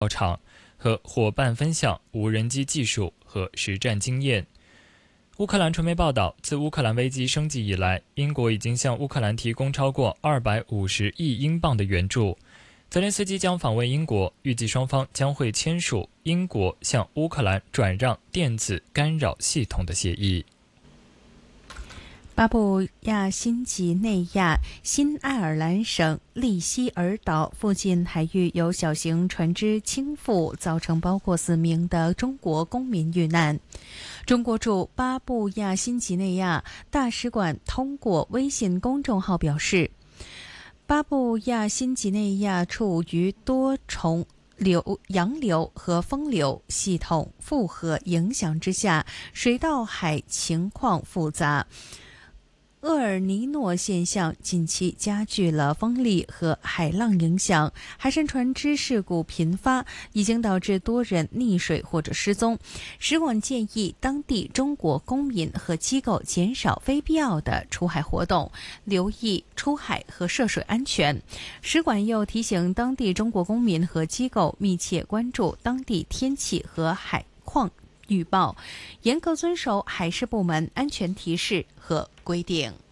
场和伙伴分享无人机技术和实战经验。乌克兰传媒报道，自乌克兰危机升级以来，英国已经向乌克兰提供超过250亿英镑的援助。泽连斯基将访问英国，预计双方将会签署英国向乌克兰转让电子干扰系统的协议。 巴布亚新几内亚新爱尔兰省利希尔岛附近海域有小型船只倾覆，造成包括4名的中国公民遇难。中国驻巴布亚新几内亚大使馆通过微信公众号表示，巴布亚新几内亚处于多重洋流和风流系统复合影响之下，水道海情况复杂。厄尔尼诺现象近期加剧了风力和海浪影响，海上船只事故频发，已经导致多人溺水或者失踪。使馆建议当地中国公民和机构减少非必要的出海活动，留意出海和涉水安全。使馆又提醒当地中国公民和机构密切关注当地天气和海况预报，严格遵守海事部门安全提示和规定。